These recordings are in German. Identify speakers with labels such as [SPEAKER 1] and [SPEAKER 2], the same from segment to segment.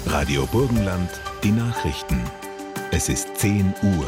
[SPEAKER 1] Radio Burgenland, die Nachrichten. Es ist 10 Uhr.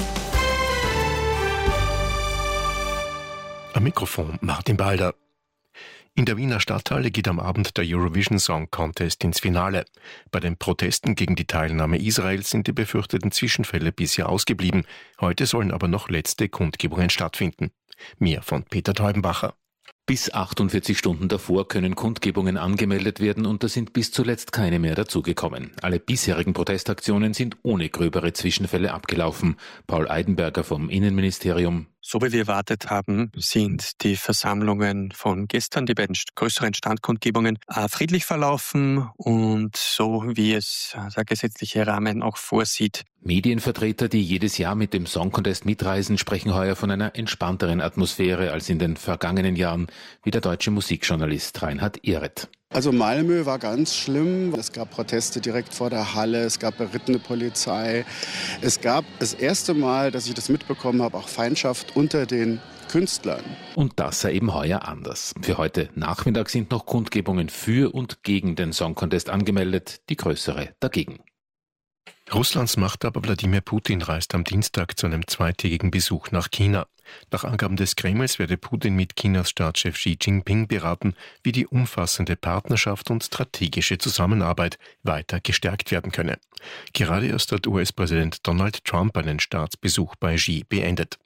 [SPEAKER 2] Am Mikrofon Martin Balder. In der Wiener Stadthalle geht am Abend der Eurovision Song Contest ins Finale. Bei den Protesten gegen die Teilnahme Israels sind die befürchteten Zwischenfälle bisher ausgeblieben. Heute sollen aber noch letzte Kundgebungen stattfinden. Mehr von Peter Teubenbacher.
[SPEAKER 3] Bis 48 Stunden davor können Kundgebungen angemeldet werden und da sind bis zuletzt keine mehr dazugekommen. Alle bisherigen Protestaktionen sind ohne gröbere Zwischenfälle abgelaufen. Paul Eidenberger vom Innenministerium.
[SPEAKER 4] So wie wir erwartet haben, sind die Versammlungen von gestern, die beiden größeren Standkundgebungen, friedlich verlaufen und so wie es der gesetzliche Rahmen auch vorsieht.
[SPEAKER 3] Medienvertreter, die jedes Jahr mit dem Song Contest mitreisen, sprechen heuer von einer entspannteren Atmosphäre als in den vergangenen Jahren, wie der deutsche Musikjournalist Reinhard Ehret.
[SPEAKER 5] Also Malmö war ganz schlimm. Es gab Proteste direkt vor der Halle, es gab berittene Polizei. Es gab das erste Mal, dass ich das mitbekommen habe, auch Feindschaft unter den Künstlern.
[SPEAKER 3] Und das sei eben heuer anders. Für heute Nachmittag sind noch Kundgebungen für und gegen den Song Contest angemeldet, die größere dagegen.
[SPEAKER 2] Russlands Machthaber Wladimir Putin reist am Dienstag zu einem zweitägigen Besuch nach China. Nach Angaben des Kremls werde Putin mit Chinas Staatschef Xi Jinping beraten, wie die umfassende Partnerschaft und strategische Zusammenarbeit weiter gestärkt werden könne. Gerade erst hat US-Präsident Donald Trump einen Staatsbesuch bei Xi beendet.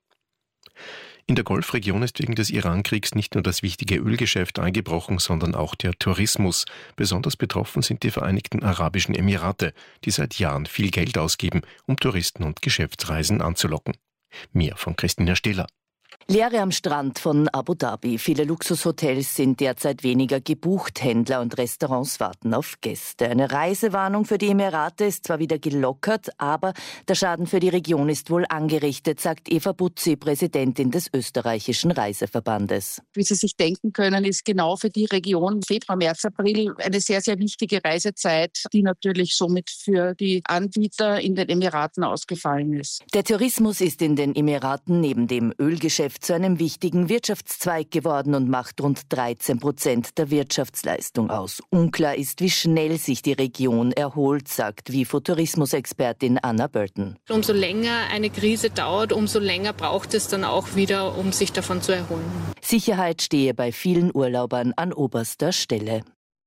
[SPEAKER 2] In der Golfregion ist wegen des Iran-Kriegs nicht nur das wichtige Ölgeschäft eingebrochen, sondern auch der Tourismus. Besonders betroffen sind die Vereinigten Arabischen Emirate, die seit Jahren viel Geld ausgeben, um Touristen und Geschäftsreisen anzulocken. Mehr von Christina Stehler.
[SPEAKER 6] Leere am Strand von Abu Dhabi. Viele Luxushotels sind derzeit weniger gebucht. Händler und Restaurants warten auf Gäste. Eine Reisewarnung für die Emirate ist zwar wieder gelockert, aber der Schaden für die Region ist wohl angerichtet, sagt Eva Butzi, Präsidentin des österreichischen Reiseverbandes.
[SPEAKER 7] Wie Sie sich denken können, ist genau für die Region Februar, März, April eine sehr, sehr wichtige Reisezeit, die natürlich somit für die Anbieter in den Emiraten ausgefallen ist.
[SPEAKER 6] Der Tourismus ist in den Emiraten neben dem Ölgeschäft zu einem wichtigen Wirtschaftszweig geworden und macht rund 13% der Wirtschaftsleistung aus. Unklar ist, wie schnell sich die Region erholt, sagt WIFO-Tourismusexpertin Anna Burton.
[SPEAKER 8] Umso länger eine Krise dauert, umso länger braucht es dann auch wieder, um sich davon zu erholen.
[SPEAKER 6] Sicherheit stehe bei vielen Urlaubern an oberster Stelle.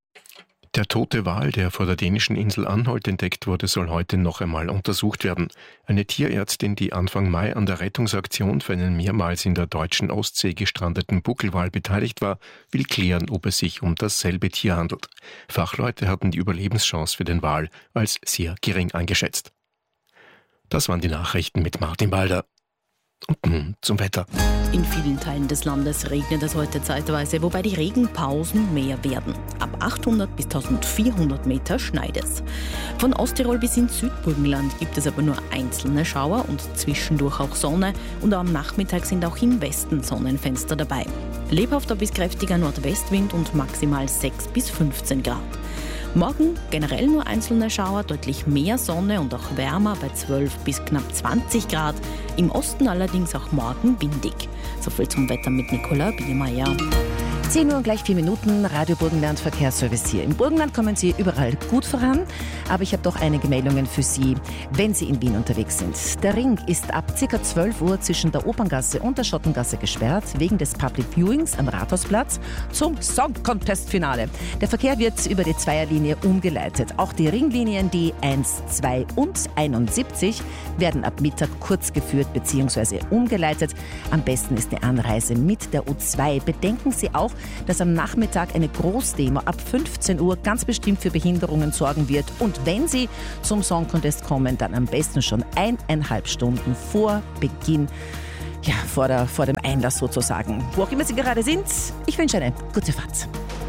[SPEAKER 2] Der tote Wal, der vor der dänischen Insel Anholt entdeckt wurde, soll heute noch einmal untersucht werden. Eine Tierärztin, die Anfang Mai an der Rettungsaktion für einen mehrmals in der deutschen Ostsee gestrandeten Buckelwal beteiligt war, will klären, ob es sich um dasselbe Tier handelt. Fachleute hatten die Überlebenschance für den Wal als sehr gering eingeschätzt. Das waren die Nachrichten mit Martin Balder. Und nun zum Wetter.
[SPEAKER 9] In vielen Teilen des Landes regnet es heute zeitweise, wobei die Regenpausen mehr werden. Ab 800 bis 1400 Meter schneit es. Von Osttirol bis ins Südburgenland gibt es aber nur einzelne Schauer und zwischendurch auch Sonne. Und am Nachmittag sind auch im Westen Sonnenfenster dabei. Lebhafter bis kräftiger Nordwestwind und maximal 6 bis 15 Grad. Morgen generell nur einzelne Schauer, deutlich mehr Sonne und auch wärmer bei 12 bis knapp 20 Grad. Im Osten allerdings auch morgen windig. So viel zum Wetter mit Nicola Biermeier.
[SPEAKER 10] 10 Uhr und gleich 4 Minuten, Radio Burgenland Verkehrsservice hier. Im Burgenland kommen Sie überall gut voran, aber ich habe doch einige Meldungen für Sie, wenn Sie in Wien unterwegs sind. Der Ring ist ab ca. 12 Uhr zwischen der Operngasse und der Schottengasse gesperrt, wegen des Public Viewings am Rathausplatz zum Song Contest Finale. Der Verkehr wird über die Zweierlinie umgeleitet. Auch die Ringlinien D1, 2 und 71 werden ab Mittag kurz geführt bzw. umgeleitet. Am besten ist die Anreise mit der U2. Bedenken Sie auch, dass am Nachmittag eine Großdemo ab 15 Uhr ganz bestimmt für Behinderungen sorgen wird. Und wenn Sie zum Song Contest kommen, dann am besten schon 1,5 Stunden vor Beginn, ja, vor dem Einlass sozusagen. Wo auch immer Sie gerade sind, ich wünsche eine gute Fahrt.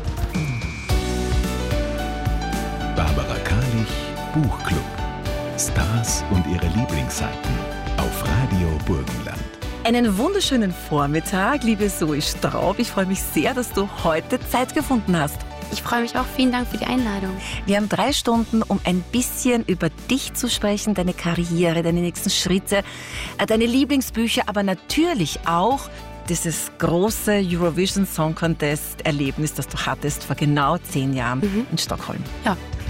[SPEAKER 1] Barbara Karlich, Buchclub. Stars und ihre Lieblingsseiten auf Radio Burgenland.
[SPEAKER 10] Einen wunderschönen Vormittag, liebe Zoe Straub. Ich freue mich sehr, dass du heute Zeit gefunden hast.
[SPEAKER 11] Ich freue mich auch. Vielen Dank für die Einladung.
[SPEAKER 10] Wir haben 3 Stunden, um ein bisschen über dich zu sprechen, deine Karriere, deine nächsten Schritte, deine Lieblingsbücher, aber natürlich auch dieses große Eurovision Song Contest Erlebnis, das du hattest vor genau 10 Jahren in Stockholm.
[SPEAKER 11] Ja,